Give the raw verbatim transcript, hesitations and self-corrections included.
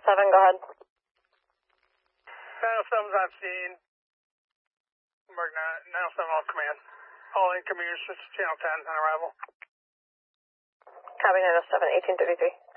seven, go ahead. nine oh seven's on scene. Mark nine oh seven on command. All incoming units, channel ten on arrival. Copy nine oh seven, eighteen thirty-three.